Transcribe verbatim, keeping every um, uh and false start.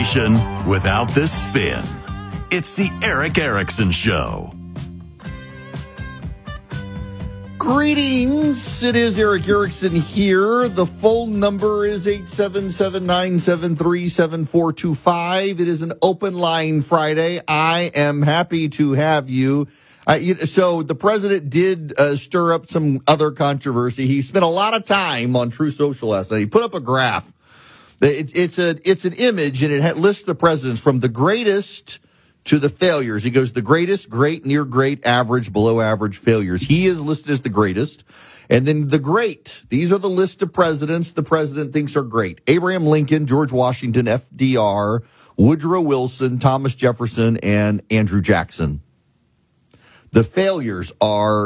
information without the spin. It's the Erick Erickson Show. Greetings. It is Erick Erickson here. The phone number is eight seven seven, nine seven three, seven four two five. It is an open line Friday. I am happy to have you. Uh, so the president did uh, stir up some other controversy. He spent a lot of time on True Social last night. He put up a graph. It, it's a it's an image, and it lists the presidents from the greatest to the failures. He goes the greatest, great, near great, average, below average, failures. He is listed as the greatest. And then the great. These are the list of presidents the president thinks are great. Abraham Lincoln, George Washington, F D R, Woodrow Wilson, Thomas Jefferson, and Andrew Jackson. The failures are